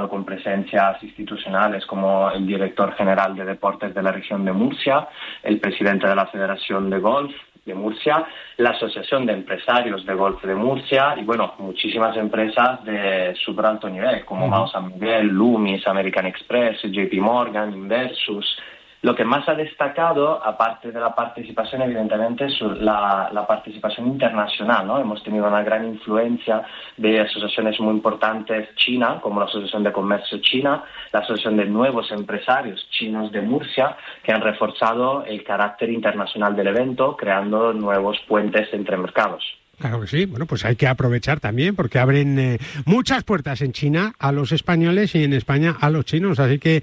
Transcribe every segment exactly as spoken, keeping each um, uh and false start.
contando con presencias institucionales como el director general de deportes de la región de Murcia, el presidente de la Federación de Golf de Murcia, la Asociación de Empresarios de Golf de Murcia y, bueno, muchísimas empresas de súper alto nivel, como uh-huh. Mao San Miguel, Loomis, American Express, J P Morgan, Inversus. Lo que más ha destacado, aparte de la participación, evidentemente, es la, la participación internacional, ¿no? Hemos tenido una gran influencia de asociaciones muy importantes chinas, como la Asociación de Comercio China, la Asociación de Nuevos Empresarios Chinos de Murcia, que han reforzado el carácter internacional del evento, creando nuevos puentes entre mercados. Claro que sí, bueno, pues hay que aprovechar también porque abren eh, muchas puertas en China a los españoles y en España a los chinos, así que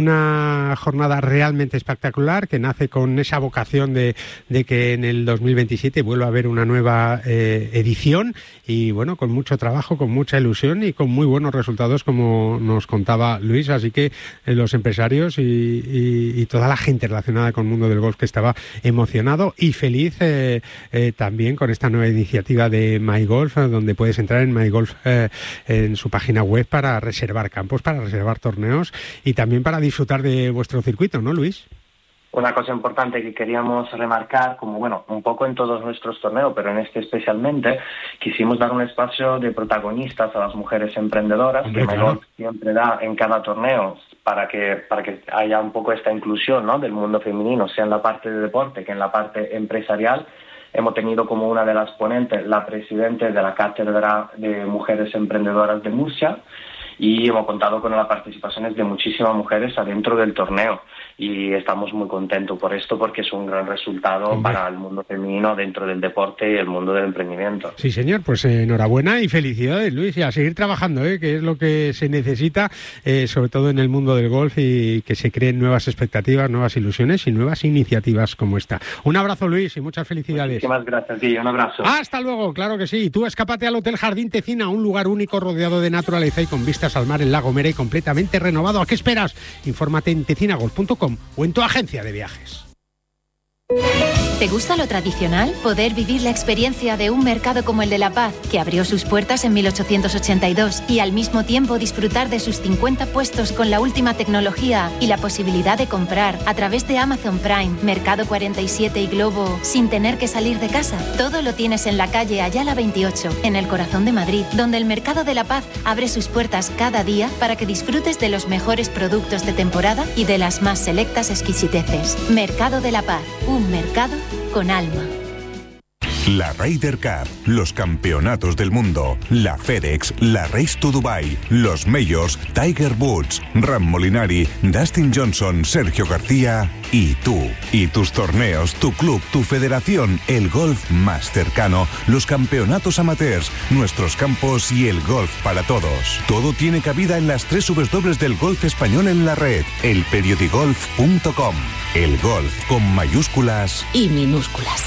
una jornada realmente espectacular que nace con esa vocación de, de que en el dos mil veintisiete vuelva a haber una nueva eh, edición y bueno, con mucho trabajo, con mucha ilusión y con muy buenos resultados como nos contaba Luis, así que eh, los empresarios y, y, y toda la gente relacionada con el mundo del golf que estaba emocionado y feliz eh, eh, también con esta nueva iniciativa de MyGolf, donde puedes entrar en MyGolf eh, en su página web para reservar campos, para reservar torneos y también para disfrutar de vuestro circuito, ¿no, Luis? Una cosa importante que queríamos remarcar, como bueno, un poco en todos nuestros torneos, pero en este especialmente, quisimos dar un espacio de protagonistas a las mujeres emprendedoras, Hombre, que MyGolf claro. siempre da en cada torneo, para que para que haya un poco esta inclusión, ¿no?, del mundo femenino, sea en la parte de deporte que en la parte empresarial. Hemos tenido como una de las ponentes la presidenta de la Cátedra de Mujeres Emprendedoras de Murcia y hemos contado con las participaciones de muchísimas mujeres adentro del torneo y estamos muy contentos por esto porque es un gran resultado Hombre. para el mundo femenino dentro del deporte y el mundo del emprendimiento. Sí, señor, pues eh, enhorabuena y felicidades, Luis, y a seguir trabajando, ¿eh? que es lo que se necesita, eh, sobre todo en el mundo del golf y que se creen nuevas expectativas, nuevas ilusiones y nuevas iniciativas como esta. Un abrazo, Luis, y muchas felicidades. Muchísimas gracias, Guillo, un abrazo. Hasta luego, claro que sí. Y tú escápate al Hotel Jardín Tecina, un lugar único rodeado de naturaleza y con vistas al mar en La Gomera y completamente renovado. ¿A qué esperas? Infórmate en tecinagolf punto com o en tu agencia de viajes. ¿Te gusta lo tradicional? Poder vivir la experiencia de un mercado como el de La Paz, que abrió sus puertas en mil ochocientos ochenta y dos, y al mismo tiempo disfrutar de sus cincuenta puestos con la última tecnología y la posibilidad de comprar a través de Amazon Prime, Mercado cuarenta y siete y Globo sin tener que salir de casa. Todo lo tienes en la calle Ayala veintiocho, en el corazón de Madrid, donde el Mercado de La Paz abre sus puertas cada día para que disfrutes de los mejores productos de temporada y de las más selectas exquisiteces. Mercado de La Paz, un mercado con alma. La Ryder Cup, los campeonatos del mundo, la FedEx, la Race to Dubai, los Majors, Tiger Woods, Ram Molinari, Dustin Johnson, Sergio García y tú. Y tus torneos, tu club, tu federación, el golf más cercano, los campeonatos amateurs, nuestros campos y el golf para todos. Todo tiene cabida en las tres W del golf español en la red, el periodigolf punto com. El golf con mayúsculas y minúsculas.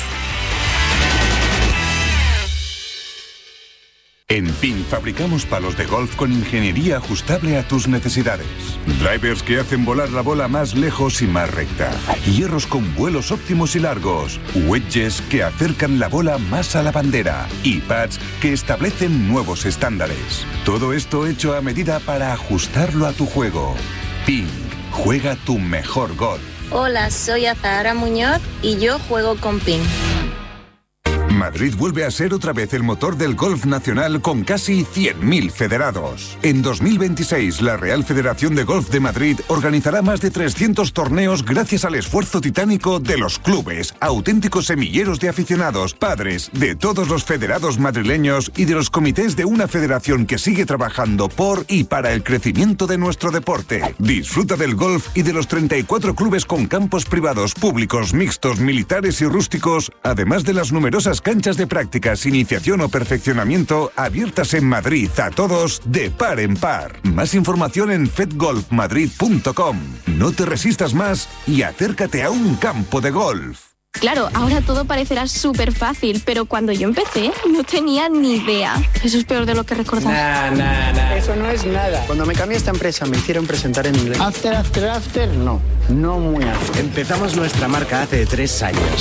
En P I N fabricamos palos de golf con ingeniería ajustable a tus necesidades. Drivers que hacen volar la bola más lejos y más recta. Hierros con vuelos óptimos y largos. Wedges que acercan la bola más a la bandera. Y pads que establecen nuevos estándares. Todo esto hecho a medida para ajustarlo a tu juego. P I N, juega tu mejor golf. Hola, soy Azahara Muñoz y yo juego con P I N. Madrid vuelve a ser otra vez el motor del golf nacional con casi cien mil federados. En dos mil veintiséis, la Real Federación de Golf de Madrid organizará más de trescientos torneos gracias al esfuerzo titánico de los clubes, auténticos semilleros de aficionados, padres, de todos los federados madrileños y de los comités de una federación que sigue trabajando por y para el crecimiento de nuestro deporte. Disfruta del golf y de los treinta y cuatro clubes con campos privados, públicos, mixtos, militares y rústicos, además de las numerosas canchas de prácticas, iniciación o perfeccionamiento abiertas en Madrid a todos de par en par. Más información en fedgolf madrid punto com. No te resistas más y acércate a un campo de golf. Claro, ahora todo parecerá súper fácil, pero cuando yo empecé no tenía ni idea. Eso es peor de lo que recordaba. Nah, nah, nah. Eso no es nada. Cuando me cambié a esta empresa me hicieron presentar en inglés. After, after, after, no. No muy after. Empezamos nuestra marca hace tres años.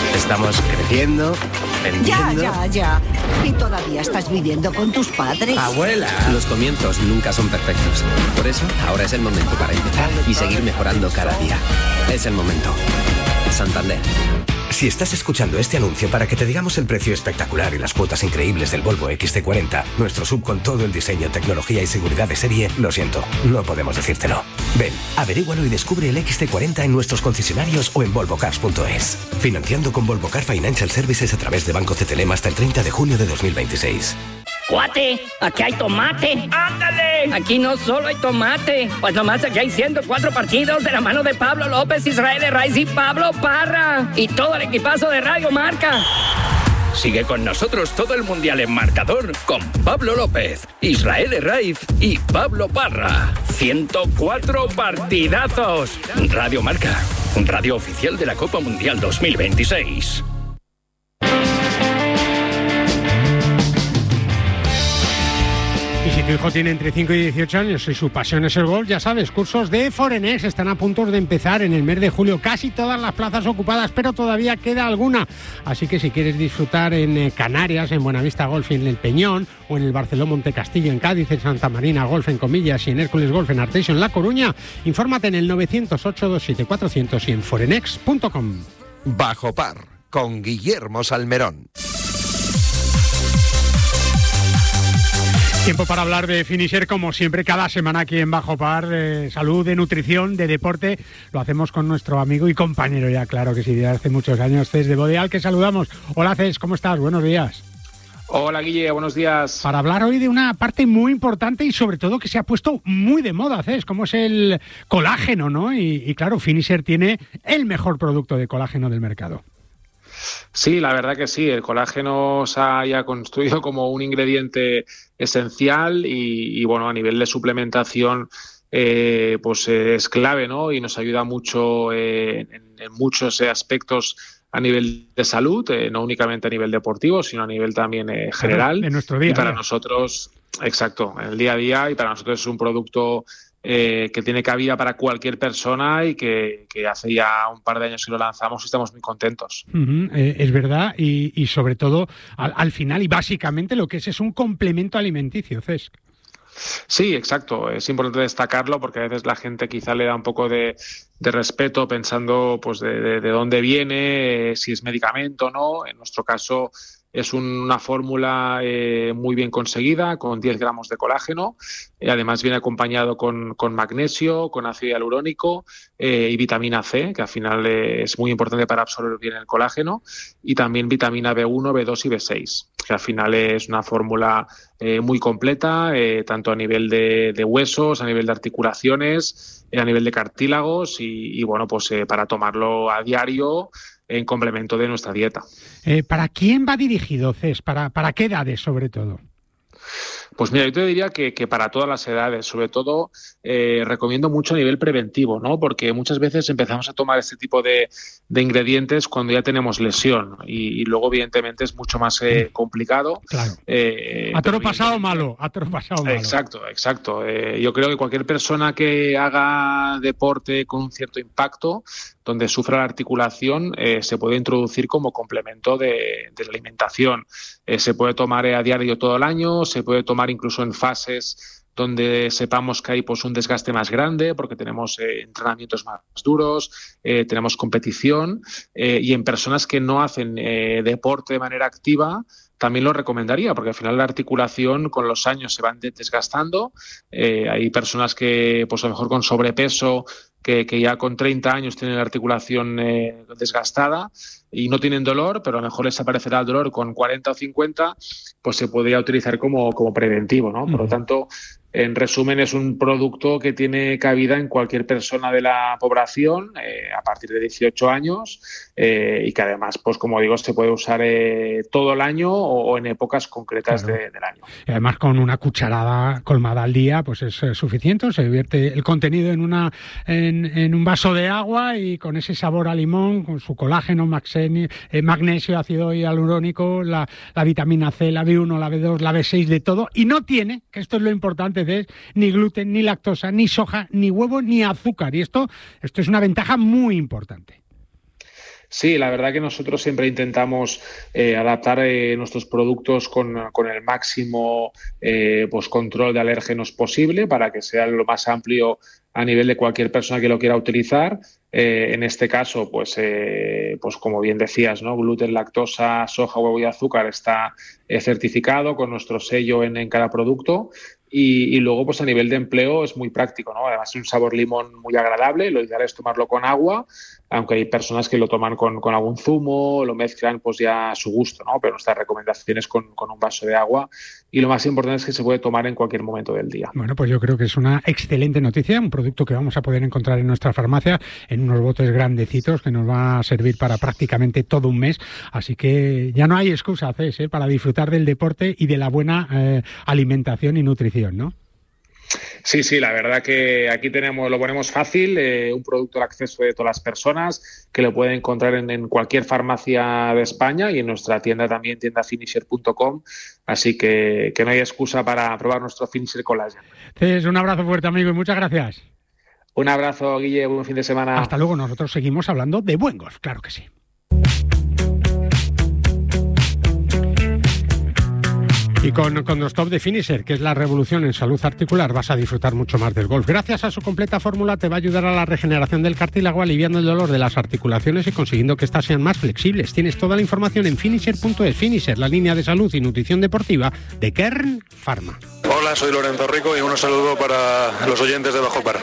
Estamos creciendo, vendiendo... Ya, ya, ya. ¿Y todavía estás viviendo con tus padres? ¡Abuela! Los comienzos nunca son perfectos. Por eso, ahora es el momento para empezar y seguir mejorando cada día. Es el momento. Santander. Si estás escuchando este anuncio para que te digamos el precio espectacular y las cuotas increíbles del Volvo equis ce cuarenta, nuestro sub con todo el diseño, tecnología y seguridad de serie, lo siento, no podemos decírtelo. Ven, averígualo y descubre el equis ce cuarenta en nuestros concesionarios o en volvo cars punto es. Financiando con Volvo Car Financial Services a través de Banco C T L M hasta el treinta de junio de dos mil veintiséis. ¡Cuate! ¡Aquí hay tomate! ¡Ándale! Aquí no solo hay tomate, pues nomás aquí hay ciento cuatro partidos de la mano de Pablo López, Israel Herraiz y Pablo Parra. Y todo el equipazo de Radio Marca. Sigue con nosotros todo el Mundial en marcador con Pablo López, Israel Herraiz y Pablo Parra. ciento cuatro partidazos. Radio Marca, radio oficial de la Copa Mundial dos mil veintiséis. Y si tu hijo tiene entre cinco y dieciocho años y su pasión es el golf, ya sabes, cursos de Forenex están a punto de empezar en el mes de julio. Casi todas las plazas ocupadas, pero todavía queda alguna. Así que si quieres disfrutar en Canarias, en Buenavista Golf en El Peñón, o en el Barceló Montecastillo en Cádiz, en Santa Marina Golf en Comillas y en Hércules Golf en Arteixo en La Coruña, infórmate en el nueve cero ocho, dos siete cuatro cero cero y en forenex punto com. Bajo Par, con Guillermo Salmerón. Tiempo para hablar de Finisher, como siempre, cada semana aquí en Bajo Par, de salud, de nutrición, de deporte. Lo hacemos con nuestro amigo y compañero ya, claro que sí, de hace muchos años, Cés de Bodeal, que saludamos. Hola Cés, ¿cómo estás? Buenos días. Hola Guille, buenos días. Para hablar hoy de una parte muy importante y sobre todo que se ha puesto muy de moda, Cés, como es el colágeno, ¿no? Y, y claro, Finisher tiene el mejor producto de colágeno del mercado. Sí, la verdad que sí, el colágeno se ha ya construido como un ingrediente esencial y, y bueno, a nivel de suplementación eh, pues eh, es clave, ¿no? Y nos ayuda mucho eh, en, en muchos aspectos a nivel de salud, eh, no únicamente a nivel deportivo, sino a nivel también eh, general. De nuestro día. Y para día. nosotros, exacto, en el día a día, y para nosotros es un producto Eh, que tiene cabida para cualquier persona y que, que hace ya un par de años que lo lanzamos y estamos muy contentos. Uh-huh, eh, es verdad, y, y sobre todo al, al final y básicamente lo que es es un complemento alimenticio, Cés. Sí, exacto. Es importante destacarlo porque a veces la gente quizá le da un poco de, de respeto pensando pues de, de, de dónde viene, eh, si es medicamento o no. En nuestro caso es una fórmula eh, muy bien conseguida, con diez gramos de colágeno. Eh, además viene acompañado con, con magnesio, con ácido hialurónico eh, y vitamina C, que al final eh, es muy importante para absorber bien el colágeno. Y también vitamina B uno, B dos y B seis, que al final es una fórmula eh, muy completa, eh, tanto a nivel de, de huesos, a nivel de articulaciones, eh, a nivel de cartílagos y, y bueno, pues eh, para tomarlo a diario en complemento de nuestra dieta. Eh, ¿Para quién va dirigido, Cés? ¿Para, para qué edades, sobre todo? Pues mira, yo te diría que, que para todas las edades, sobre todo eh, recomiendo mucho a nivel preventivo, ¿no? Porque muchas veces empezamos a tomar este tipo de, de ingredientes cuando ya tenemos lesión y, y luego evidentemente es mucho más eh, complicado. Claro. Eh, a toro pasado malo, a toro pasado malo. Exacto, exacto. Eh, yo creo que cualquier persona que haga deporte con un cierto impacto, donde sufra la articulación, eh, se puede introducir como complemento de, de la alimentación. Eh, se puede tomar a diario todo el año, se puede tomar incluso en fases donde sepamos que hay pues un desgaste más grande porque tenemos eh, entrenamientos más duros, eh, tenemos competición eh, y en personas que no hacen eh, deporte de manera activa también lo recomendaría porque al final la articulación con los años se van desgastando. Eh, hay personas que pues a lo mejor con sobrepeso Que, que ya con treinta años tienen la articulación eh, desgastada y no tienen dolor, pero a lo mejor les aparecerá el dolor con cuarenta o cincuenta, pues se podría utilizar como, como preventivo, ¿no? Por lo tanto, en resumen, es un producto que tiene cabida en cualquier persona de la población eh, a partir de dieciocho años eh, y que además, pues como digo, se puede usar eh, todo el año o, o en épocas concretas claro. de, del año. Y además, con una cucharada colmada al día, pues es eh, suficiente. Se vierte el contenido en una en, en un vaso de agua y con ese sabor a limón, con su colágeno, maxenio, eh, magnesio, ácido hialurónico, la, la vitamina C, la B uno, la B dos, la B seis, de todo. Y no tiene, que esto es lo importante, de ni gluten, ni lactosa, ni soja, ni huevo, ni azúcar. Y esto, esto es una ventaja muy importante. Sí, la verdad que nosotros siempre intentamos eh, adaptar eh, nuestros productos con, con el máximo eh, pues, control de alérgenos posible para que sea lo más amplio a nivel de cualquier persona que lo quiera utilizar. Eh, en este caso, pues, eh, pues como bien decías, ¿no? Gluten, lactosa, soja, huevo y azúcar está eh, certificado con nuestro sello en, en cada producto. Y, y luego, pues a nivel de empleo es muy práctico, ¿no? Además es un sabor limón muy agradable, lo ideal es tomarlo con agua, aunque hay personas que lo toman con, con algún zumo, lo mezclan pues ya a su gusto, ¿no? Pero nuestra recomendación es con, con un vaso de agua y lo más importante es que se puede tomar en cualquier momento del día. Bueno, pues yo creo que es una excelente noticia, un producto que vamos a poder encontrar en nuestra farmacia en unos botes grandecitos que nos va a servir para prácticamente todo un mes, así que ya no hay excusa, Cés, ¿eh? para disfrutar del deporte y de la buena eh, alimentación y nutrición, ¿no? Sí, sí, la verdad que aquí tenemos, lo ponemos fácil, eh, un producto al acceso de todas las personas que lo pueden encontrar en, en cualquier farmacia de España y en nuestra tienda también, tienda finisher punto com, así que, que no hay excusa para probar nuestro Finisher Collagen. Cés, un abrazo fuerte, amigo, y muchas gracias. Un abrazo, Guille, buen fin de semana. Hasta luego, nosotros seguimos hablando de buen golf, claro que sí. Y con, con los top de Finisher, que es la revolución en salud articular, vas a disfrutar mucho más del golf. Gracias a su completa fórmula te va a ayudar a la regeneración del cartílago, aliviando el dolor de las articulaciones y consiguiendo que éstas sean más flexibles. Tienes toda la información en finisher punto es. Finisher, la línea de salud y nutrición deportiva de Kern Pharma. Hola, soy Lorenzo Rico y un saludo para los oyentes de Bajo Par.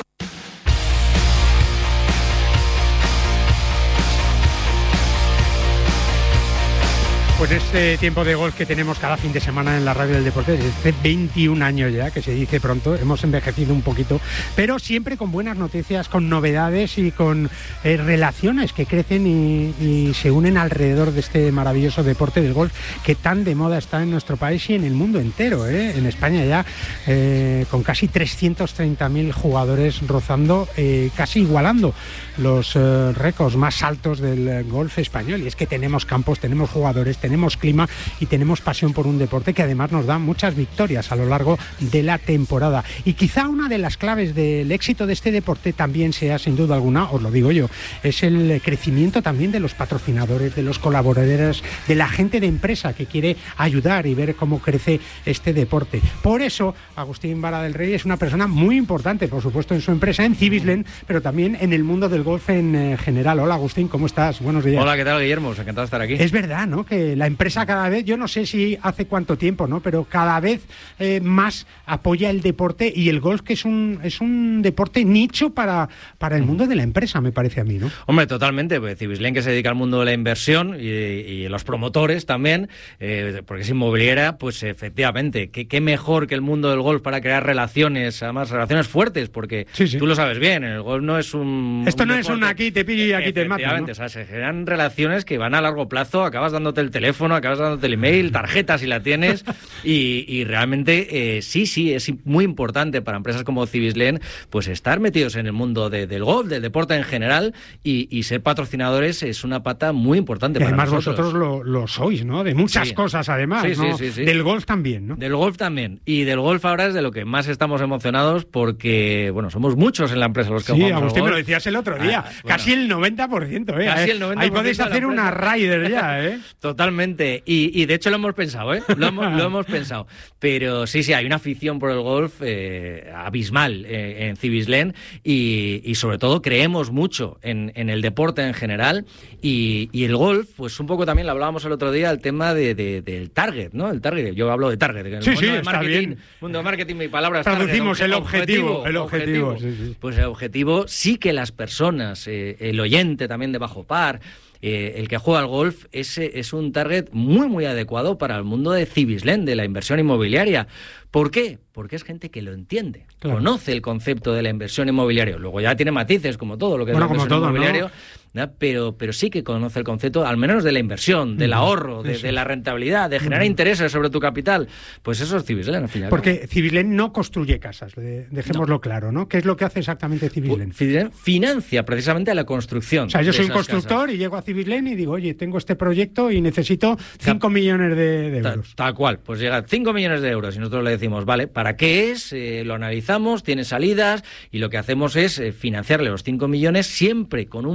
Pues este tiempo de golf que tenemos cada fin de semana en la Radio del Deporte, desde veintiún años ya, que se dice pronto, hemos envejecido un poquito, pero siempre con buenas noticias, con novedades y con eh, relaciones que crecen y, y se unen alrededor de este maravilloso deporte del golf que tan de moda está en nuestro país y en el mundo entero, ¿eh? En España ya eh, con casi trescientos treinta mil jugadores rozando, eh, casi igualando los eh, récords más altos del eh, golf español. Y es que tenemos campos, tenemos jugadores, tenemos clima y tenemos pasión por un deporte que además nos da muchas victorias a lo largo de la temporada. Y quizá una de las claves del éxito de este deporte también sea, sin duda alguna, os lo digo yo, es el crecimiento también de los patrocinadores, de los colaboradores, de la gente de empresa que quiere ayudar y ver cómo crece este deporte. Por eso, Agustín Vara del Rey es una persona muy importante, por supuesto, en su empresa, en Civislen, pero también en el mundo del golf en eh, general. Hola, Agustín, ¿cómo estás? Buenos días. Hola, ¿qué tal, Guillermo? Encantado de estar aquí. Es verdad, ¿no?, que la empresa cada vez, yo no sé si hace cuánto tiempo, ¿no?, pero cada vez eh, más apoya el deporte y el golf, que es un es un deporte nicho para, para el mundo de la empresa, me parece a mí, ¿no? Hombre, totalmente, pues Civislen, que se dedica al mundo de la inversión y, y los promotores también, eh, porque es inmobiliaria, pues efectivamente, ¿qué, qué mejor que el mundo del golf para crear relaciones, además relaciones fuertes, porque sí, sí. tú lo sabes bien, el golf no es un... Esto un no deporte, es un aquí te pillo y aquí te mato, ¿no? O sea, se generan relaciones que van a largo plazo, acabas dándote el teléfono, acabas dándote el email, tarjeta si la tienes, y, y realmente eh, sí, sí, es muy importante para empresas como Civislen, pues estar metidos en el mundo de, del golf, del deporte en general, y, y ser patrocinadores es una pata muy importante y para además nosotros. vosotros lo, lo sois, ¿no? De muchas sí. cosas, además, sí, ¿no? Sí, sí, sí. Del golf también, ¿no? Del golf también. Y del golf ahora es de lo que más estamos emocionados porque, bueno, somos muchos en la empresa los que sí, jugamos a usted al golf. me lo decías el otro día. Ah, bueno. Casi el noventa por ciento, ¿eh? Casi el noventa por ciento. Ahí podéis hacer una rider ya, ¿eh? Totalmente. Y, y de hecho lo hemos pensado, ¿eh? Lo hemos, lo hemos pensado. Pero sí, sí, hay una afición por el golf eh, abismal eh, en Civislen y, y sobre todo creemos mucho en, en el deporte en general y, y el golf, pues un poco también lo hablábamos el otro día, el tema de, de, del target, ¿no? El target, yo hablo de target. En el sí, mundo sí, de está marketing, bien. Mundo de marketing, mi palabra es traducimos target, el objetivo, objetivo, el objetivo. objetivo. Sí, sí. Pues el objetivo sí que las personas, eh, el oyente también de Bajo Par, Eh, el que juega al golf es, es un target muy, muy adecuado para el mundo de Civislen, de la inversión inmobiliaria. ¿Por qué? Porque es gente que lo entiende, claro. Conoce el concepto de la inversión inmobiliaria. Luego ya tiene matices, como todo lo que bueno, es la como inversión todo, inmobiliaria, ¿no? ¿no? Pero, pero sí que conoce el concepto, al menos de la inversión, del ahorro, de, de la rentabilidad, de generar uh-huh. intereses sobre tu capital. Pues eso es Civislen, al final. Porque Civislen no construye casas, dejémoslo no. claro, ¿no? ¿Qué es lo que hace exactamente Civislen? Civislen financia precisamente la construcción. O sea, yo soy un constructor casas. Y llego a Civislen y digo, oye, tengo este proyecto y necesito cinco millones de, de euros. Tal, tal cual, pues llega cinco millones de euros y nosotros le decimos, vale, ¿para qué es? Eh, lo analizamos, tiene salidas y lo que hacemos es eh, financiarle los cinco millones siempre con un valor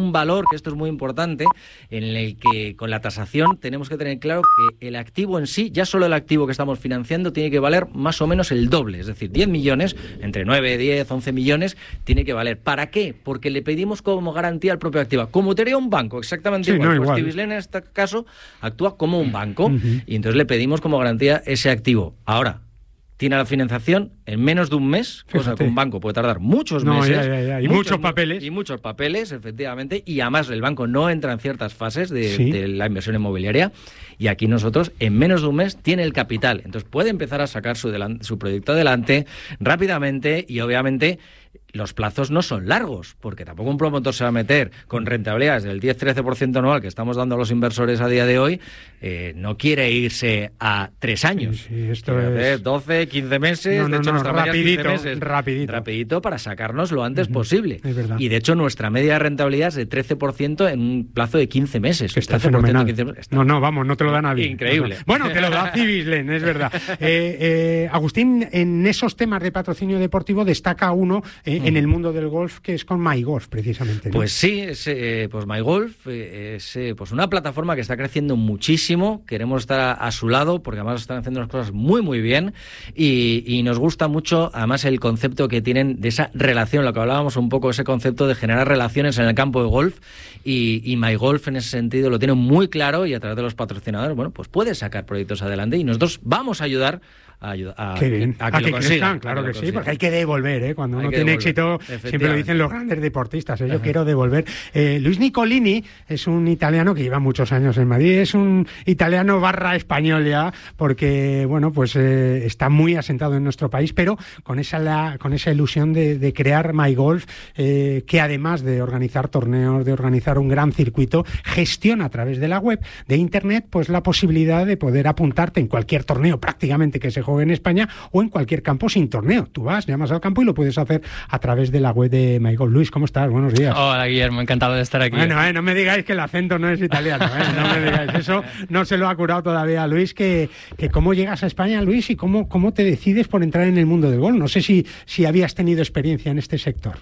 que esto es muy importante, en el que con la tasación tenemos que tener claro que el activo en sí, ya solo el activo que estamos financiando, tiene que valer más o menos el doble, es decir, diez millones, entre nueve, diez, once millones, tiene que valer. ¿Para qué? Porque le pedimos como garantía al propio activo, como te haría un banco, exactamente sí, igual. No, pues igual. Civislen en este caso actúa como un banco, uh-huh. y entonces le pedimos como garantía ese activo. Ahora, tiene la financiación en menos de un mes, Fíjate. cosa que un banco puede tardar muchos no, meses. Ya, ya, ya. Y muchos, muchos papeles. Y muchos papeles, efectivamente, y además el banco no entra en ciertas fases de, ¿Sí? de la inversión inmobiliaria, y aquí nosotros en menos de un mes tiene el capital. Entonces puede empezar a sacar su, delan- su proyecto adelante rápidamente, y obviamente los plazos no son largos, porque tampoco un promotor se va a meter con rentabilidades del diez trece por ciento anual que estamos dando a los inversores a día de hoy, eh, no quiere irse a tres años. Sí, sí, esto es... doce, quince meses, no, no, de hecho no, nuestra rapidito, media es quince meses. Rapidito. Rapidito para sacarnos lo antes uh-huh. posible. Es verdad. Y de hecho nuestra media de rentabilidad es de trece por ciento en un plazo de quince meses. Que está fenomenal. quince meses, está... No, no, vamos, no te lo da nadie. Increíble. Bueno, te lo da Civislen, es verdad. Eh, eh, Agustín, en esos temas de patrocinio deportivo destaca uno eh, uh-huh. en el mundo del golf, que es con MyGolf, precisamente, ¿no? Pues sí, es, eh, pues MyGolf eh, es eh, pues una plataforma que está creciendo muchísimo. Queremos estar a, a su lado porque además están haciendo las cosas muy, muy bien, y, y nos gusta mucho además el concepto que tienen de esa relación, lo que hablábamos un poco, ese concepto de generar relaciones en el campo de golf, y, y MyGolf en ese sentido lo tiene muy claro, y a través de los patrocinadores, bueno, pues puede sacar proyectos adelante, y nosotros vamos a ayudar a, a, Qué bien. a que, a lo que consigan. crezcan, claro que, que sí, porque hay que devolver, ¿eh? Cuando uno tiene éxito, siempre lo dicen los grandes deportistas, ¿eh? Yo quiero devolver. Eh, Luis Nicolini es un italiano que lleva muchos años en Madrid, es un italiano barra español ya, porque, bueno, pues eh, está muy asentado en nuestro país, pero con esa, la, con esa ilusión de, de crear MyGolf, eh, que además de organizar torneos, de organizar un gran circuito, gestiona a través de la web de internet, pues la posibilidad de poder apuntarte en cualquier torneo prácticamente que se juegue en España, o en cualquier campo sin torneo. Tú vas, llamas al campo y lo puedes hacer a través de la web de MyGolf. Luis, ¿cómo estás? Buenos días. Hola, Guillermo, encantado de estar aquí. Bueno, eh, no me digáis que el acento no es italiano, eh, no me digáis eso, no se lo ha curado todavía Luis, que, que cómo llegas a España, Luis, y cómo, cómo te decides por entrar en el mundo del golf. No sé si, si habías tenido experiencia en este sector.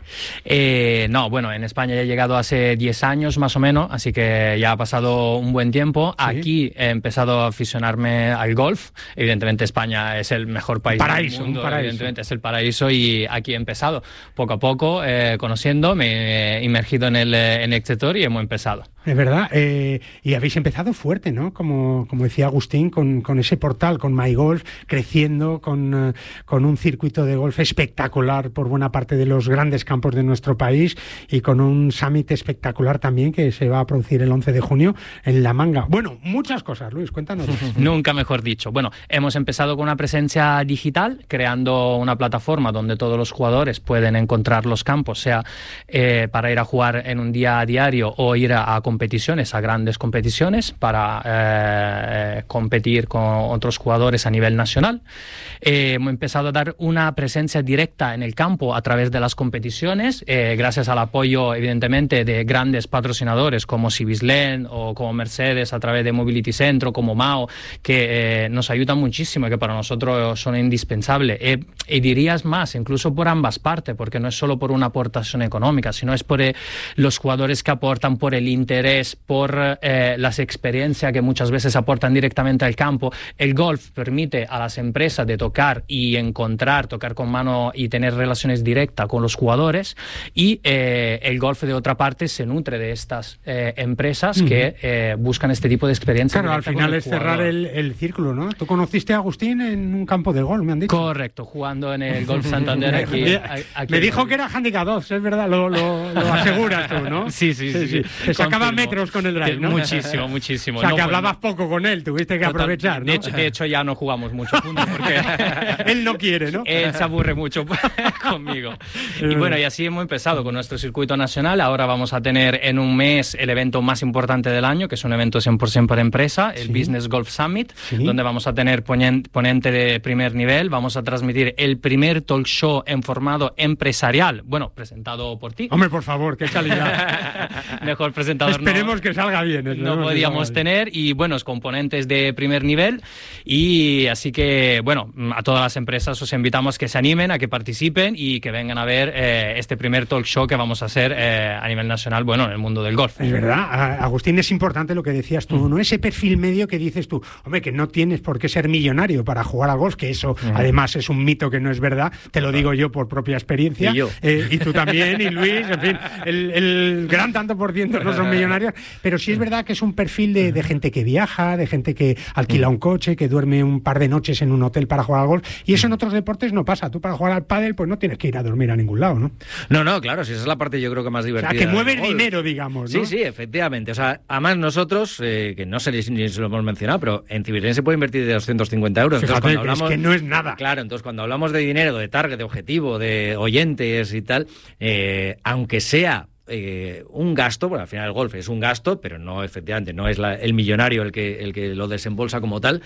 Eh, no, bueno, en España ya he llegado hace diez años más o menos, así que ya ha pasado un buen tiempo. ¿Sí? Aquí he empezado a aficionarme al golf. Evidentemente España es el mejor país paraíso, del mundo, un paraíso. Evidentemente es el paraíso, y aquí he empezado poco a poco, eh, conociendo, me he inmergido en el, en el sector y hemos empezado. Es verdad, eh, y habéis empezado fuerte, ¿no? Como, como decía Agustín, con, con ese portal, con MyGolf, creciendo, con, uh, con un circuito de golf espectacular por buena parte de los grandes campos de nuestro país, y con un summit espectacular también que se va a producir el once de junio en La Manga. Bueno, muchas cosas, Luis, cuéntanos. Nunca mejor dicho. Bueno, hemos empezado con una presencia digital, creando una plataforma donde todos los jugadores pueden encontrar los campos, sea eh, para ir a jugar en un día a diario o ir a, a competiciones, a grandes competiciones, para eh, competir con otros jugadores a nivel nacional. Eh, hemos empezado a dar una presencia directa en el campo a través de las competiciones, eh, gracias al apoyo, evidentemente, de grandes patrocinadores como Civislen o como Mercedes, a través de Mobility Centro, como Mao, que eh, nos ayudan muchísimo y que para nosotros son indispensables. Eh, y dirías más, incluso por ambas partes, porque no es solo por una aportación económica, sino es por eh, los jugadores que aportan, por el interés, por eh, las experiencias que muchas veces aportan directamente al campo. El golf permite a las empresas de tocar y encontrar, tocar con mano y tener relaciones directas con los jugadores, y eh, el golf de otra parte se nutre de estas eh, empresas uh-huh. que eh, buscan este tipo de experiencias. Claro, al final es cerrar el, el círculo, ¿no? Tú conociste a Agustín en un campo de golf, me han dicho. Correcto, jugando en el Golf Santander aquí. aquí me dijo que era handicap dos, es verdad, lo, lo, lo aseguras tú, ¿no? Sí, sí, sí. sí, sí. Te sacaba metros con el drive, ¿no? Muchísimo, muchísimo. O sea, no, que pues, hablabas poco con él, tuviste que aprovechar, ¿no? De hecho, de hecho ya no jugamos mucho juntos porque... él no quiere, ¿no? Él se aburre mucho conmigo. Y bueno, y así hemos empezado con nuestro circuito nacional. Ahora vamos a tener en un mes el evento más importante del año, que es un evento cien por ciento para empresa, el sí. Business Golf Summit, sí. donde vamos a tener ponente de primer nivel. Vamos a transmitir el primer talk show en formato empresarial. Bueno, presentado por ti. Hombre, por favor, qué calidad. Mejor presentador. Esperemos no, que salga bien. No podíamos tener. Y buenos componentes de primer nivel. Y así que, bueno, a todas las empresas os invitamos que se animen, a que participen y que vengan a ver eh, este primer talk show que vamos a hacer eh, a nivel nacional, bueno, en el mundo del golf. Es verdad, Agustín, es importante lo que decías tú, ¿no? Ese perfil medio que dices tú, hombre, que no tienes por qué ser millonario para jugar al golf, que eso uh-huh. además es un mito que no es verdad, te lo digo yo por propia experiencia. Y yo. Eh, y tú también, y Luis, en fin, el, el gran tanto por ciento no son millonarios, pero sí es verdad que es un perfil de, de gente que viaja, de gente que alquila un coche, que duerme un par de noches en un hotel para jugar al golf, y eso en otros deportes no pasa. Tú para jugar al pádel, pues no tienes que ir a dormir a ningún lado, ¿no? No, no, claro, si esa es la parte yo creo que más divertida. O sea, que mueve dinero, digamos, ¿no? Sí, sí, efectivamente. O sea, además nosotros, eh, que no sé si lo hemos mencionado, pero en Civilén se puede invertir de doscientos cincuenta euros. Fíjate, entonces, cuando hablamos, es que no es nada. Claro, entonces cuando hablamos de dinero, de target, de objetivo, de oyentes y tal, eh, aunque sea Eh, un gasto, bueno, al final el golf es un gasto, pero no, efectivamente, no es la, el millonario el que, el que lo desembolsa como tal,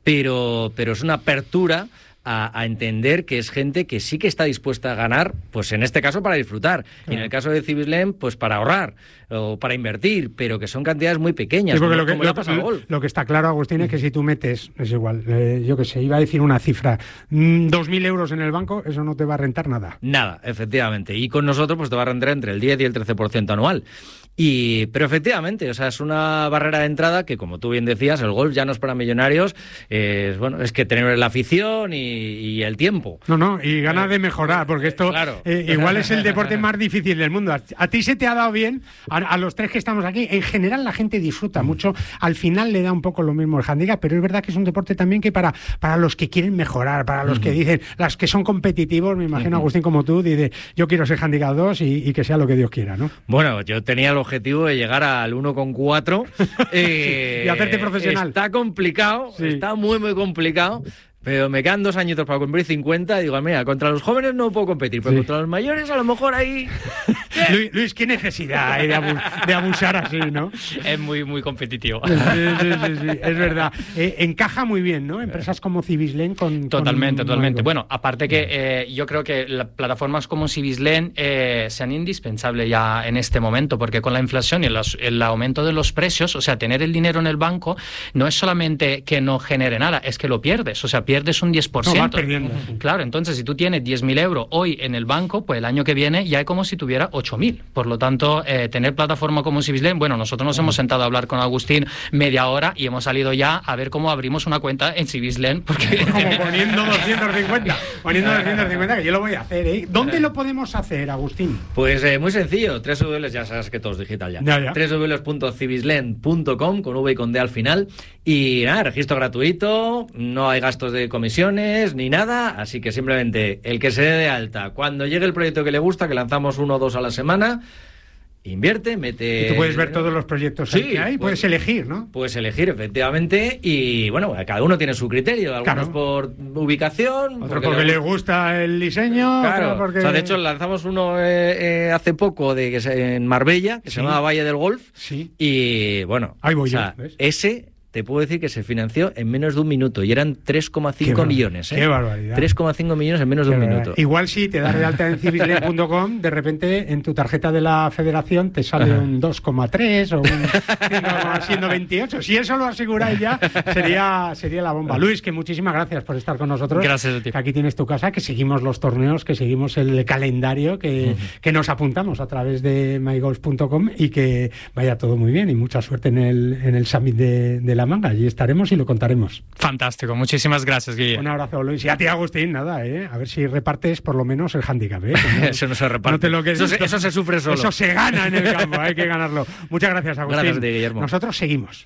pero, pero es una apertura a, a entender que es gente que sí que está dispuesta a ganar, pues en este caso para disfrutar, claro. Y en el caso de Civilén, pues para ahorrar o para invertir, pero que son cantidades muy pequeñas. Sí, porque como, lo, que, como lo, pasa al golf. Lo que está claro, Agustín, es que si tú metes, es igual, eh, yo qué sé, iba a decir una cifra, mmm, dos mil euros en el banco, eso no te va a rentar nada. Nada, efectivamente. Y con nosotros pues te va a rentar entre el diez y el trece por ciento anual. Y, pero efectivamente, o sea, es una barrera de entrada que, como tú bien decías, el golf ya no es para millonarios, eh, es, bueno, es que tener la afición y, y el tiempo. No, no, y ganas de mejorar, porque esto claro. eh, igual es el deporte más difícil del mundo. A, a ti se te ha dado bien, a, a los tres que estamos aquí, en general la gente disfruta mucho, al final le da un poco lo mismo el handicap, pero es verdad que es un deporte también que para, para los que quieren mejorar, para los uh-huh. que dicen, las que son competitivos, me imagino, uh-huh. Agustín, como tú, dice, yo quiero ser handicap dos y, y que sea lo que Dios quiera, ¿no? Bueno, yo tenía el objetivo de llegar al uno coma cuatro eh, y hacerte profesional. Está complicado, sí. Está muy muy complicado. Pero me quedan dos añitos para cumplir cincuenta y digo, mira, contra los jóvenes no puedo competir, pero sí. Contra los mayores a lo mejor ahí... Luis, Luis, qué necesidad hay de, abu- de abusar así, ¿no? Es muy, muy competitivo. Sí, sí, sí, sí, es verdad. Eh, encaja muy bien, ¿no? Empresas como Civislen con... Totalmente, con... totalmente. Bueno, aparte que eh, yo creo que las plataformas como Civislen eh, sean indispensables ya en este momento, porque con la inflación y los, el aumento de los precios, o sea, tener el dinero en el banco no es solamente que no genere nada, es que lo pierdes, o sea, pierdes un diez por ciento. No, vas perdiendo. Claro, entonces si tú tienes diez mil euros hoy en el banco, pues el año que viene ya es como si tuviera ocho mil. Por lo tanto, eh, tener plataforma como Civislen, bueno, nosotros nos hemos sentado a hablar con Agustín media hora y hemos salido ya a ver cómo abrimos una cuenta en Civislen. Porque... Como poniendo doscientos cincuenta. Poniendo doscientos cincuenta, que yo lo voy a hacer, ¿eh? ¿Dónde lo podemos hacer, Agustín? Pues eh, muy sencillo, tres w ya sabes que todo es digital ya. ya, ya. tres w punto civislen punto com con V y con D al final. Y nada, registro gratuito, no hay gastos de comisiones ni nada, así que simplemente el que se dé de alta, cuando llegue el proyecto que le gusta, que lanzamos uno o dos a la semana, invierte, mete... Y tú puedes ver todos los proyectos sí, que hay, puedes, puedes elegir, ¿no? Puedes elegir, efectivamente, y bueno, cada uno tiene su criterio, algunos claro. por ubicación... Otro porque, porque le gusta el diseño... Claro, porque... o sea, de hecho lanzamos uno eh, eh, hace poco de que se, en Marbella, que sí. se llama Valle del Golf, sí. y bueno, ahí voy o sea, yo, ¿ves? ese... Te puedo decir que se financió en menos de un minuto y eran tres coma cinco millones. ¿eh? ¡Qué barbaridad! tres coma cinco millones en menos de un minuto. Igual si te das de alta en civislen punto com, de repente en tu tarjeta de la federación te sale Ajá. un dos coma tres o un siendo veintiocho. Si eso lo aseguráis ya, sería, sería la bomba. Luis, que muchísimas gracias por estar con nosotros. Gracias a ti. Que aquí tienes tu casa, que seguimos los torneos, que seguimos el calendario, que, uh-huh. que nos apuntamos a través de my golf punto com y que vaya todo muy bien y mucha suerte en el, en el Summit de, de La Manga. Allí estaremos y lo contaremos. Fantástico, muchísimas gracias, Guille. Un abrazo, Luis. Y a ti, Agustín, nada, ¿eh? A ver si repartes por lo menos el handicap, ¿eh? No, eso no se reparte. No te lo eso, se, eso se sufre solo. Eso se gana en el campo, hay que ganarlo. Muchas gracias, Agustín. Gracias a ti, Guillermo. Nosotros seguimos.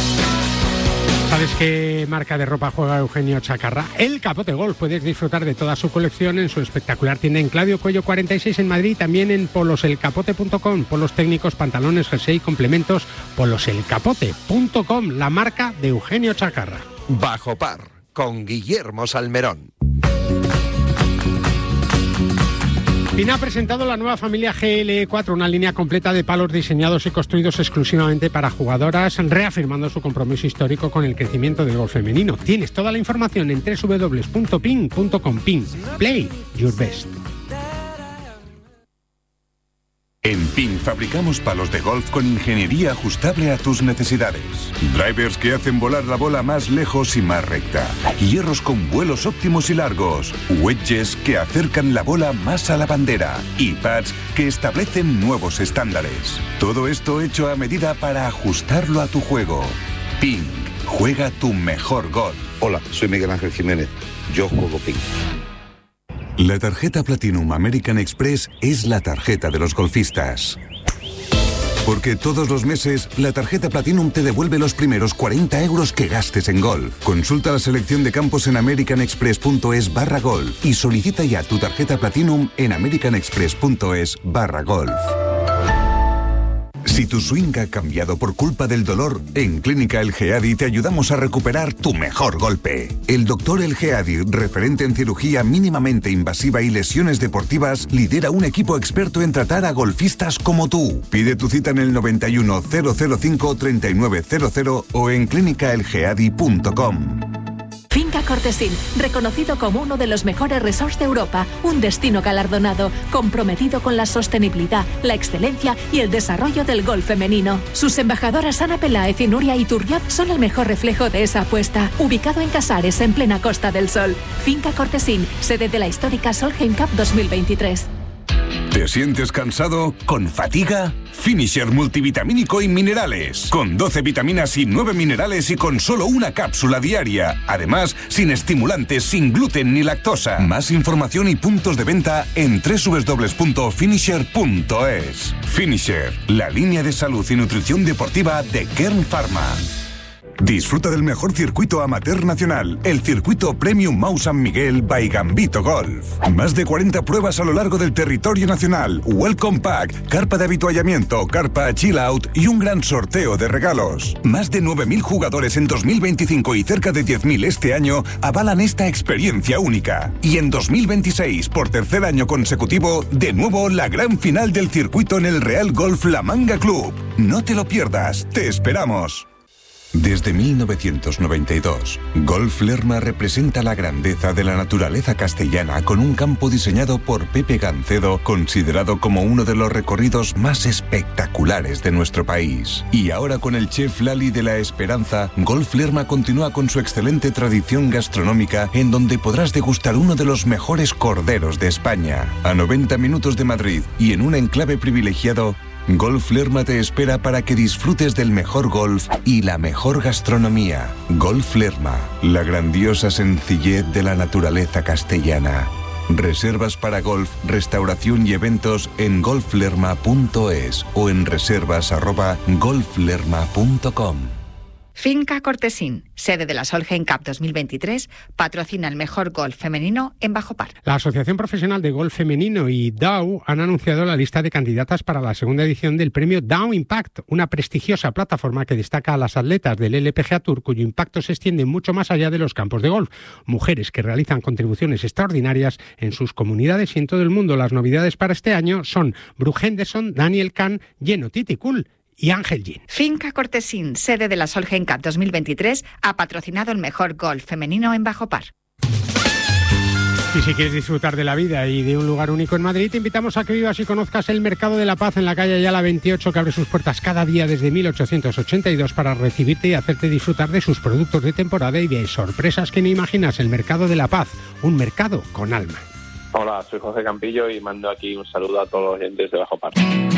¿Sabes qué marca de ropa juega Eugenio Chacarra? El Capote Golf. Puedes disfrutar de toda su colección en su espectacular tienda en Claudio Cuello cuarenta y seis en Madrid, también en polos el capote punto com, polos técnicos, pantalones, jersey, complementos, polos el capote punto com, la marca de Eugenio Chacarra. Bajo par, con Guillermo Salmerón. Pin ha presentado la nueva familia G L E cuatro, una línea completa de palos diseñados y construidos exclusivamente para jugadoras, reafirmando su compromiso histórico con el crecimiento del golf femenino. Tienes toda la información en doble u doble u doble u punto pin punto com. Pin, play your best. En Pin fabricamos palos de golf con ingeniería ajustable a tus necesidades. Drivers que hacen volar la bola más lejos y más recta. Hierros con vuelos óptimos y largos. Wedges que acercan la bola más a la bandera. Y pads que establecen nuevos estándares. Todo esto hecho a medida para ajustarlo a tu juego. Pin, juega tu mejor golf. Hola, soy Miguel Ángel Jiménez. Yo juego Pin. La tarjeta Platinum American Express es la tarjeta de los golfistas. Porque todos los meses, la tarjeta Platinum te devuelve los primeros cuarenta euros que gastes en golf. Consulta la selección de campos en americanexpress.es barra golf y solicita ya tu tarjeta Platinum en americanexpress.es barra golf. Si tu swing ha cambiado por culpa del dolor, en Clínica El Geadi te ayudamos a recuperar tu mejor golpe. El doctor El Geadi, referente en cirugía mínimamente invasiva y lesiones deportivas, lidera un equipo experto en tratar a golfistas como tú. Pide tu cita en el noventa y uno, cero cero cinco, treinta y nueve cero cero o en clínica el geadi punto com. Finca Cortesín, reconocido como uno de los mejores resorts de Europa, un destino galardonado, comprometido con la sostenibilidad, la excelencia y el desarrollo del golf femenino. Sus embajadoras Ana Peláez y Nuria Iturrioz son el mejor reflejo de esa apuesta. Ubicado en Casares, en plena Costa del Sol. Finca Cortesín, sede de la histórica Solheim Cup dos mil veintitrés. ¿Te sientes cansado? ¿Con fatiga? Finisher multivitamínico y minerales. Con doce vitaminas y nueve minerales y con solo una cápsula diaria. Además, sin estimulantes, sin gluten ni lactosa. Más información y puntos de venta en doble u doble u doble u punto finisher punto es. Finisher, la línea de salud y nutrición deportiva de Kern Pharma. Disfruta del mejor circuito amateur nacional, el circuito Premium Mau San Miguel by Gambito Golf. Más de cuarenta pruebas a lo largo del territorio nacional, Welcome Pack, carpa de avituallamiento, carpa Chill Out y un gran sorteo de regalos. Más de nueve mil jugadores en dos mil veinticinco y cerca de diez mil este año avalan esta experiencia única. Y en dos mil veintiséis, por tercer año consecutivo, de nuevo la gran final del circuito en el Real Golf La Manga Club. No te lo pierdas, te esperamos. Desde mil novecientos noventa y dos, Golf Lerma representa la grandeza de la naturaleza castellana con un campo diseñado por Pepe Gancedo, considerado como uno de los recorridos más espectaculares de nuestro país. Y ahora con el chef Lali de la Esperanza, Golf Lerma continúa con su excelente tradición gastronómica en donde podrás degustar uno de los mejores corderos de España. A noventa minutos de Madrid y en un enclave privilegiado, Golf Lerma te espera para que disfrutes del mejor golf y la mejor gastronomía. Golf Lerma, la grandiosa sencillez de la naturaleza castellana. Reservas para golf, restauración y eventos en golf lerma punto es o en reservas arroba golf lerma punto com. Finca Cortesín, sede de la Solheim Cup dos mil veintitrés, patrocina el mejor golf femenino en Bajo Par. La Asociación Profesional de Golf Femenino y Dow han anunciado la lista de candidatas para la segunda edición del premio Dow Impact, una prestigiosa plataforma que destaca a las atletas del L P G A Tour cuyo impacto se extiende mucho más allá de los campos de golf. Mujeres que realizan contribuciones extraordinarias en sus comunidades y en todo el mundo. Las novedades para este año son Brooke Henderson, Daniel Kahn, Jenno Titicul y Ángel Gin. Finca Cortesín, sede de la Solheim Cup dos mil veintitrés, ha patrocinado el mejor golf femenino en Bajo Par. Y si quieres disfrutar de la vida y de un lugar único en Madrid, te invitamos a que vivas y conozcas el Mercado de la Paz en la calle Ayala veintiocho, que abre sus puertas cada día desde mil ochocientos ochenta y dos para recibirte y hacerte disfrutar de sus productos de temporada y de sorpresas que no imaginas. El Mercado de la Paz, un mercado con alma. Hola, soy José Campillo y mando aquí un saludo a todos los oyentes de Bajo Par.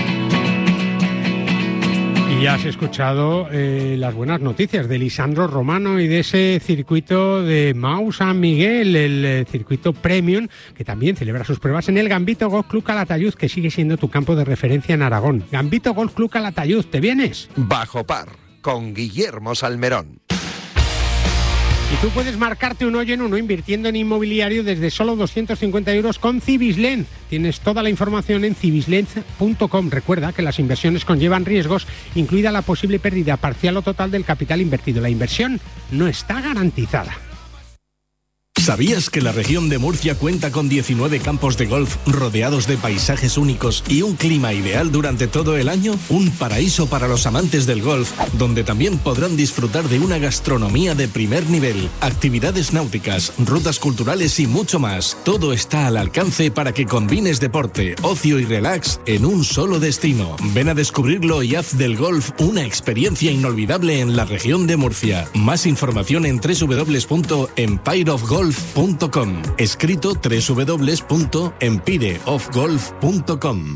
Y ya has escuchado eh, las buenas noticias de Lisandro Romano y de ese circuito de Mau San Miguel, el eh, circuito Premium, que también celebra sus pruebas en el Gambito Golf Club Calatayud, que sigue siendo tu campo de referencia en Aragón. Gambito Golf Club Calatayud, ¿te vienes? Bajo Par, con Guillermo Salmerón. Y tú puedes marcarte un hoyo en uno invirtiendo en inmobiliario desde solo doscientos cincuenta euros con Cibislent. Tienes toda la información en cibislent punto com. Recuerda que las inversiones conllevan riesgos, incluida la posible pérdida parcial o total del capital invertido. La inversión no está garantizada. ¿Sabías que la región de Murcia cuenta con diecinueve campos de golf rodeados de paisajes únicos y un clima ideal durante todo el año? Un paraíso para los amantes del golf, donde también podrán disfrutar de una gastronomía de primer nivel, actividades náuticas, rutas culturales y mucho más. Todo está al alcance para que combines deporte, ocio y relax en un solo destino. Ven a descubrirlo y haz del golf una experiencia inolvidable en la región de Murcia. Más información en doble u doble u doble u punto empire of golf punto com, escrito doble u doble u doble u punto empire of golf punto com.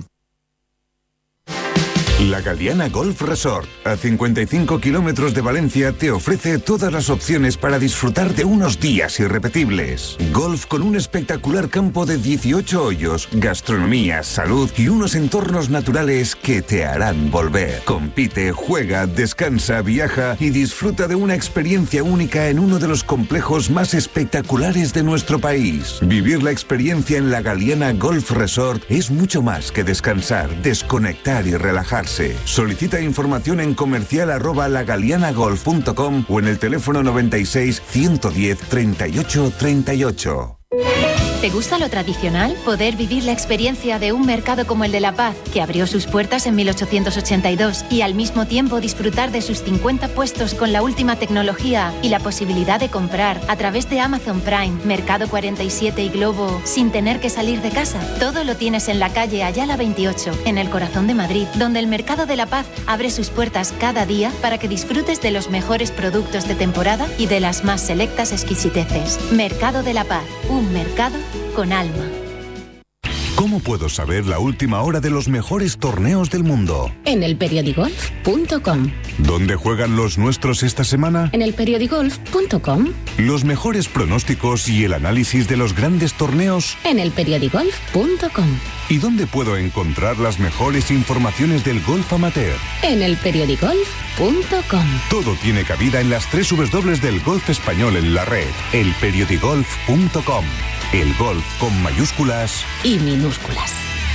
La Galiana Golf Resort, a cincuenta y cinco kilómetros de Valencia, te ofrece todas las opciones para disfrutar de unos días irrepetibles. Golf con un espectacular campo de dieciocho hoyos, gastronomía, salud y unos entornos naturales que te harán volver. Compite, juega, descansa, viaja y disfruta de una experiencia única en uno de los complejos más espectaculares de nuestro país. Vivir la experiencia en la Galiana Golf Resort es mucho más que descansar, desconectar y relajarse. Solicita información en comercial arroba lagalianagolf punto com o en el teléfono noventa y seis, ciento diez, treinta y ocho, treinta y ocho. ¿Te gusta lo tradicional? Poder vivir la experiencia de un mercado como el de La Paz, que abrió sus puertas en mil ochocientos ochenta y dos, y al mismo tiempo disfrutar de sus cincuenta puestos con la última tecnología y la posibilidad de comprar a través de Amazon Prime, Mercado cuarenta y siete y Globo sin tener que salir de casa. Todo lo tienes en la calle Ayala veintiocho, en el corazón de Madrid, donde el Mercado de La Paz abre sus puertas cada día para que disfrutes de los mejores productos de temporada y de las más selectas exquisiteces. Mercado de La Paz, un mercado con alma. ¿Cómo puedo saber la última hora de los mejores torneos del mundo? En el periodigolf punto com. ¿Dónde juegan los nuestros esta semana? En el periodigolf punto com. Los mejores pronósticos y el análisis de los grandes torneos. En el periodigolf punto com. ¿Y dónde puedo encontrar las mejores informaciones del golf amateur? En el periodigolf punto com. Todo tiene cabida en las tres dobles del golf español en la red. el periodigolf punto com. El golf con mayúsculas y minúsculas.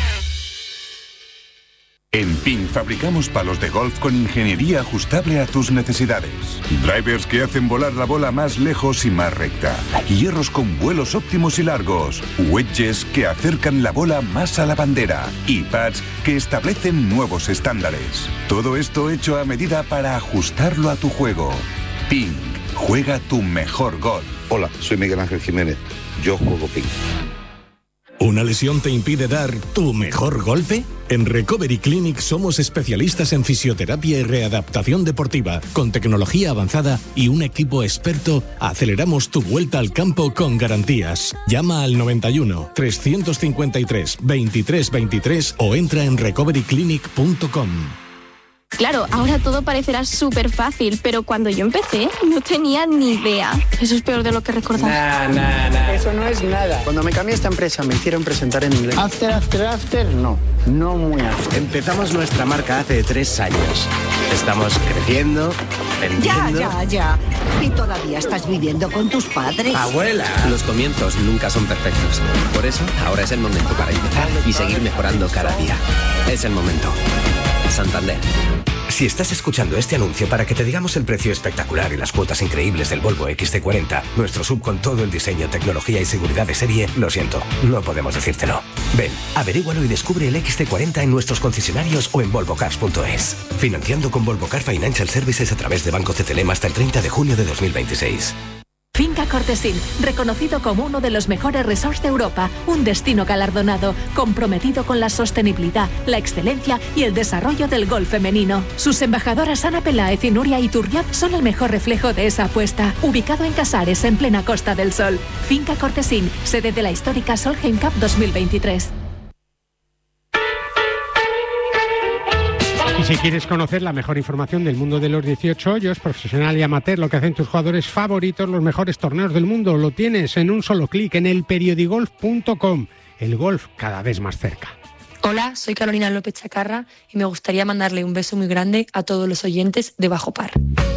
En Ping fabricamos palos de golf con ingeniería ajustable a tus necesidades. Drivers que hacen volar la bola más lejos y más recta. Hierros con vuelos óptimos y largos. Wedges que acercan la bola más a la bandera. Y pads que establecen nuevos estándares. Todo esto hecho a medida para ajustarlo a tu juego. Ping, juega tu mejor golf. Hola, soy Miguel Ángel Jiménez. Yo juego ping. ¿Una lesión te impide dar tu mejor golpe? En Recovery Clinic somos especialistas en fisioterapia y readaptación deportiva. Con tecnología avanzada y un equipo experto, aceleramos tu vuelta al campo con garantías. Llama al noventa y uno, trescientos cincuenta y tres, veintitrés veintitrés o entra en recovery clinic punto com. Claro, ahora todo parecerá súper fácil, pero cuando yo empecé no tenía ni idea. Eso es peor de lo que recordaba. Nah, nah, nah. Eso no es nada. Cuando me cambié a esta empresa me hicieron presentar en inglés. After, after, after, no. No muy after. Empezamos nuestra marca hace tres años. Estamos creciendo, vendiendo... Ya, ya, ya. ¿Y todavía estás viviendo con tus padres? ¡Abuela! Los comienzos nunca son perfectos. Por eso, ahora es el momento para empezar y seguir mejorando cada día. Es el momento. Santander. Si estás escuchando este anuncio para que te digamos el precio espectacular y las cuotas increíbles del Volvo equis ce cuarenta, nuestro sub con todo el diseño, tecnología y seguridad de serie, lo siento, no podemos decírtelo. Ven, averígualo y descubre el equis ce cuarenta en nuestros concesionarios o en volvo cars punto es. Financiando con Volvo Car Financial Services a través de Banco C T L M hasta el treinta de junio de dos mil veintiséis. Finca Cortesín, reconocido como uno de los mejores resorts de Europa, un destino galardonado, comprometido con la sostenibilidad, la excelencia y el desarrollo del golf femenino. Sus embajadoras Ana Peláez y Nuria Iturriaz son el mejor reflejo de esa apuesta. Ubicado en Casares, en plena Costa del Sol. Finca Cortesín, sede de la histórica Solheim Cup dos mil veintitrés. Y si quieres conocer la mejor información del mundo de los dieciocho hoyos, profesional y amateur, lo que hacen tus jugadores favoritos, los mejores torneos del mundo, lo tienes en un solo clic en el periodigolf punto com. El golf cada vez más cerca. Hola, soy Carolina López Chacarra y me gustaría mandarle un beso muy grande a todos los oyentes de Bajo Par.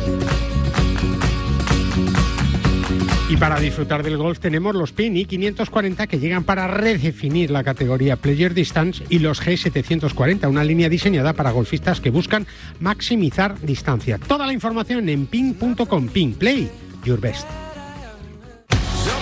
Y para disfrutar del golf tenemos los P I N I quinientos cuarenta que llegan para redefinir la categoría Player Distance y los G setecientos cuarenta, una línea diseñada para golfistas que buscan maximizar distancia. Toda la información en ping punto com. Ping, play your best.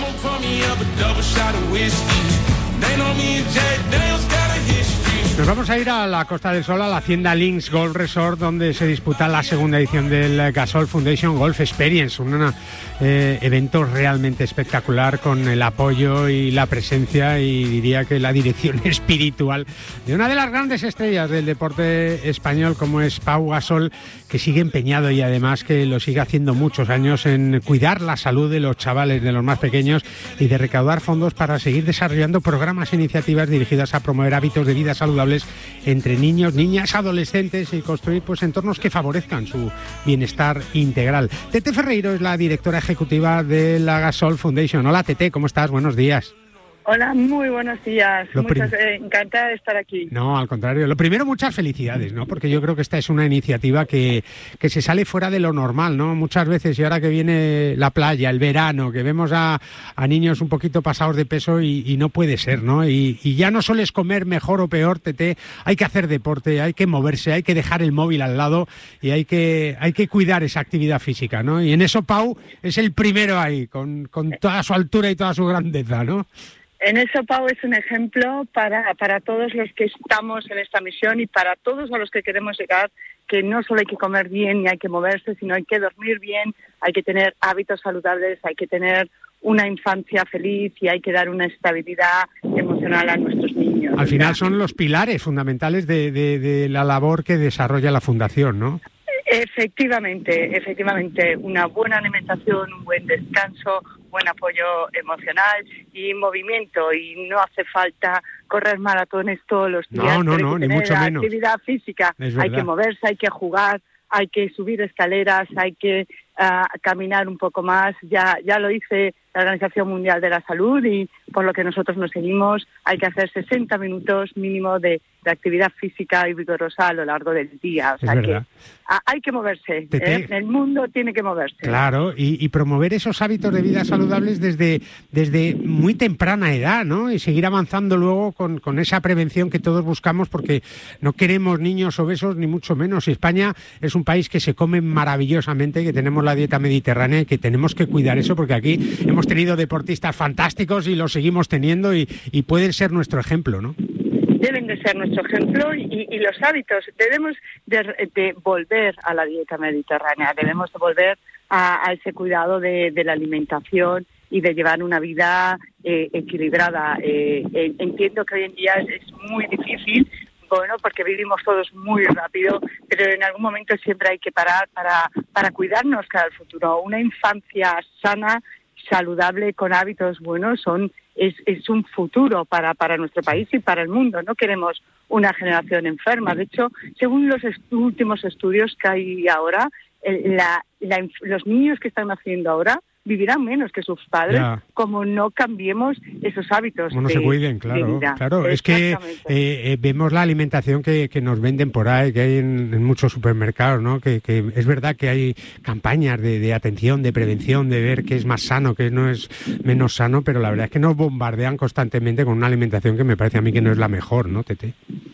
Nos vamos a ir a la Costa del Sol, a la Hacienda Links Golf Resort, donde se disputa la segunda edición del Gasol Foundation Golf Experience, un eh, evento realmente espectacular con el apoyo y la presencia y diría que la dirección espiritual de una de las grandes estrellas del deporte español como es Pau Gasol, que sigue empeñado y además que lo sigue haciendo muchos años en cuidar la salud de los chavales, de los más pequeños y de recaudar fondos para seguir desarrollando programas e iniciativas dirigidas a promover hábitos de vida saludables entre niños, niñas, adolescentes y construir pues entornos que favorezcan su bienestar integral. Tete Ferreiro es la directora ejecutiva de la Gasol Foundation. Hola Tete, ¿cómo estás? Buenos días. Hola, muy buenos días. Lo Muchas, prim- eh, encantada de estar aquí. No, al contrario. Lo primero, muchas felicidades, ¿no? Porque yo creo que esta es una iniciativa que, que se sale fuera de lo normal, ¿no? Muchas veces, y ahora que viene la playa, el verano, que vemos a, a niños un poquito pasados de peso y, y no puede ser, ¿no? Y, y ya no solo es comer mejor o peor, Tete, hay que hacer deporte, hay que moverse, hay que dejar el móvil al lado y hay que, hay que cuidar esa actividad física, ¿no? Y en eso Pau es el primero ahí, con, con toda su altura y toda su grandeza, ¿no? En eso, Pau es un ejemplo para, para todos los que estamos en esta misión y para todos a los que queremos llegar, que no solo hay que comer bien y hay que moverse, sino hay que dormir bien, hay que tener hábitos saludables, hay que tener una infancia feliz y hay que dar una estabilidad emocional a nuestros niños. Al final son los pilares fundamentales de, de, de la labor que desarrolla la Fundación, ¿no? Efectivamente, efectivamente, una buena alimentación, un buen descanso, buen apoyo emocional y movimiento, y no hace falta correr maratones todos los días. No, no, no, ni mucho menos. Actividad física, hay que moverse, hay que jugar, hay que subir escaleras, hay que uh, caminar un poco más. Ya, ya lo dice la Organización Mundial de la Salud y por lo que nosotros nos seguimos, hay que hacer sesenta minutos mínimo de, de actividad física y vigorosa a lo largo del día. O sea que a, hay que moverse, ¿eh? El mundo tiene que moverse. Claro, y, y promover esos hábitos de vida saludables desde, desde muy temprana edad, ¿no? Y seguir avanzando luego con, con esa prevención que todos buscamos, porque no queremos niños obesos ni mucho menos. España es un país que se come maravillosamente, que tenemos la dieta mediterránea y que tenemos que cuidar eso, porque aquí hemos tenido deportistas fantásticos y los seguimos teniendo y, y pueden ser nuestro ejemplo, ¿no? Deben de ser nuestro ejemplo y, y los hábitos. Debemos de, de volver a la dieta mediterránea, debemos de volver a, a ese cuidado de, de la alimentación y de llevar una vida eh, equilibrada. Eh, eh, entiendo que hoy en día es, es muy difícil, bueno, porque vivimos todos muy rápido, pero en algún momento siempre hay que parar para, para cuidarnos para el futuro. Una infancia sana, saludable, con hábitos buenos, son es, es un futuro para, para nuestro país y para el mundo. No queremos una generación enferma. De hecho, según los est- últimos estudios que hay ahora, el, la, la, los niños que están naciendo ahora vivirán menos que sus padres, ya, como no cambiemos esos hábitos. Como no de, se cuiden, claro. Claro, es que eh, eh, vemos la alimentación que, que nos venden por ahí, que hay en, en muchos supermercados, ¿no? Que, que es verdad que hay campañas de, de atención, de prevención, de ver qué es más sano, qué no es menos sano, pero la verdad es que nos bombardean constantemente con una alimentación que me parece a mí que no es la mejor, ¿no, Tete?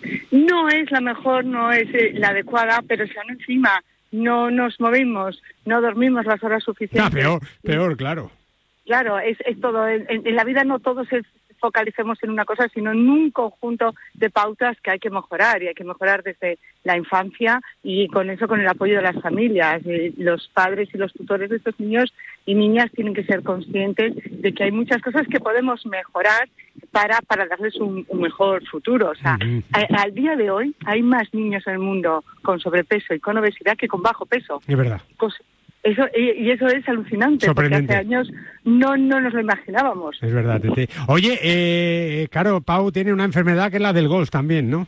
No es la mejor, no es eh, la adecuada, pero si aún encima no nos movimos, no dormimos las horas suficientes. Ah, peor, peor, claro. Claro, es, es todo. En, en la vida no todos se focalicemos en una cosa, sino en un conjunto de pautas que hay que mejorar, y hay que mejorar desde la infancia, y con eso, con el apoyo de las familias. Eh, los padres y los tutores de estos niños y niñas tienen que ser conscientes de que hay muchas cosas que podemos mejorar para, para darles un, un mejor futuro. O sea, uh-huh. a, al día de hoy hay más niños en el mundo con sobrepeso y con obesidad que con bajo peso. Es verdad. Cosa, Eso, y, y eso es alucinante, porque hace años no, no nos lo imaginábamos. Es verdad, Tete. Oye, eh, claro, Pau tiene una enfermedad que es la del golf también, ¿no?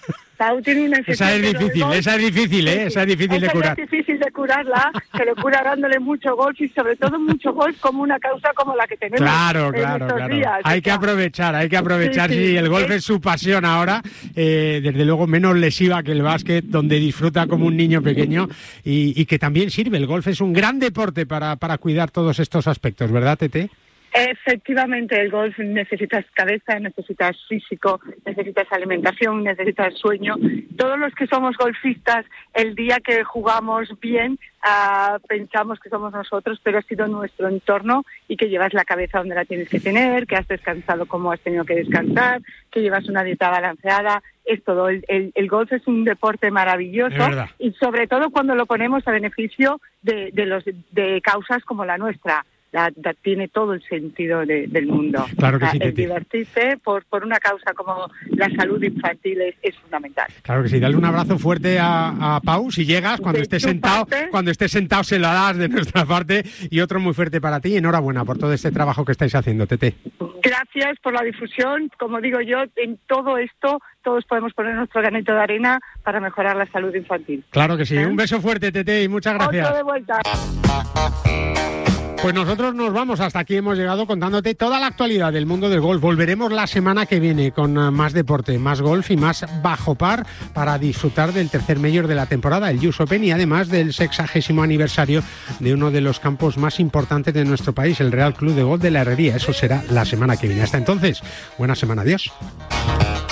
Pau tiene una enfermedad. Esa es difícil, golf, esa es difícil, ¿eh? Esa es difícil esa de curar. Es difícil de curarla, se le cura dándole mucho golf, y sobre todo mucho golf como una causa como la que tenemos. Claro, claro, estos claro. días. Hay que aprovechar, hay que aprovechar. Sí, sí. Si el golf es su pasión ahora, eh, desde luego menos lesiva que el básquet, donde disfruta como un niño pequeño, y, y que también sirve. El golf es un gran deporte para, para cuidar todos estos aspectos, ¿verdad, Tete? Efectivamente, el golf necesitas cabeza, necesitas físico, necesitas alimentación, necesitas sueño. Todos los que somos golfistas, el día que jugamos bien, uh, pensamos que somos nosotros, pero ha sido nuestro entorno y que llevas la cabeza donde la tienes que tener, que has descansado como has tenido que descansar, que llevas una dieta balanceada. Es todo. El, el, el golf es un deporte maravilloso y sobre todo cuando lo ponemos a beneficio de, de, los, de causas como la nuestra. La, la, tiene todo el sentido de, del mundo. Claro que sí, el Tete. divertirse por, por una causa como la salud infantil es, es fundamental. Claro que sí, dale un abrazo fuerte a, a Pau si llegas, cuando De estés tu sentado, parte. cuando estés sentado se lo das de nuestra parte, y otro muy fuerte para ti. Enhorabuena por todo este trabajo que estáis haciendo, Tete. Gracias por la difusión. Como digo yo, en todo esto todos podemos poner nuestro granito de arena para mejorar la salud infantil. Claro que sí, ¿Eh? Un beso fuerte, Tete, y muchas gracias. Otro de vuelta. Pues nosotros nos vamos, hasta aquí hemos llegado contándote toda la actualidad del mundo del golf. Volveremos la semana que viene con más deporte, más golf y más bajo par para disfrutar del tercer mayor de la temporada, el U S Open, y además del sexagésimo aniversario de uno de los campos más importantes de nuestro país, el Real Club de Golf de la Herrería. Eso será la semana que viene. Hasta entonces, buena semana, adiós.